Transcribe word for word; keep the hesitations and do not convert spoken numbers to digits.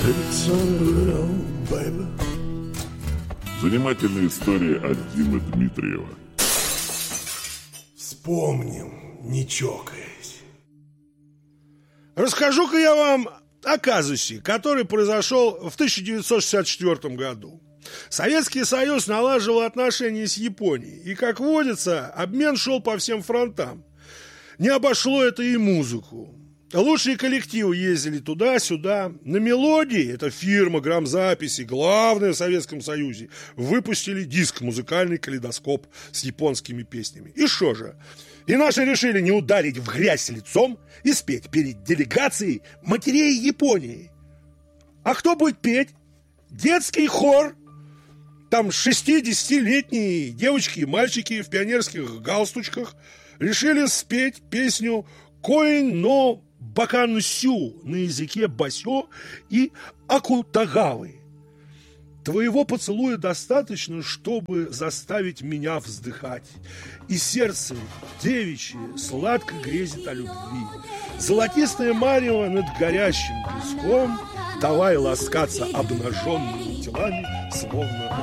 Занимательная история от Димы Дмитриева. Вспомним, не чокаясь. Расскажу-ка я вам о казусе, который произошел в тысяча девятьсот шестьдесят четвёртом году. Советский Союз налаживал отношения с Японией, и, как водится, обмен шел по всем фронтам. Не обошло это и музыку. Лучшие коллективы ездили туда-сюда. На «Мелодии», это фирма грамзаписи, главная в Советском Союзе, выпустили диск «Музыкальный калейдоскоп» с японскими песнями. И шо же? И наши решили не ударить в грязь лицом и спеть перед делегацией матерей Японии. А кто будет петь? Детский хор. Там шестидесятилетние девочки и мальчики в пионерских галстучках решили спеть песню «Кой но Бакансю» на языке басё и акутагавы. Твоего поцелуя достаточно, чтобы заставить меня вздыхать. И сердце девичье сладко грезит о любви. Золотистое марево над горящим песком, давай ласкаться обнаженными телами, словно